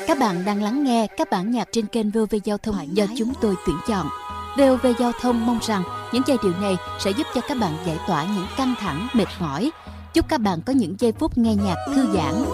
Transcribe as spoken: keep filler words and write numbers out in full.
Các bạn đang lắng nghe các bản nhạc trên kênh vê o vê Giao thông do chúng tôi tuyển chọn. vê o vê Giao thông mong rằng những giai điệu này sẽ giúp cho các bạn giải tỏa những căng thẳng, mệt mỏi. Chúc các bạn có những giây phút nghe nhạc thư giãn,